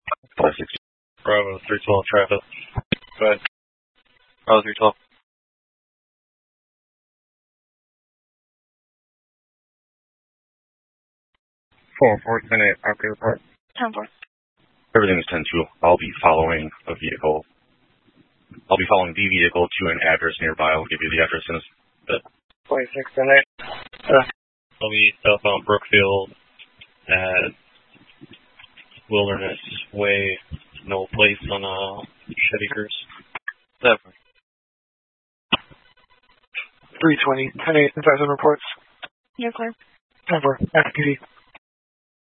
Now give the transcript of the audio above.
560. Bravo 312 traffic. Go ahead. Bravo 312. 4-4-10-8, Rocky report. 10-4. Everything is 10-2. I'll be following the vehicle to an address nearby. I'll give you the address in a bit. 26-10-8. I'll be southbound Brookfield at Wilderness Way. No place on Chevy Cruise. 7. 320, 10-8, 5 reports. You're clear. 10-4, FPD.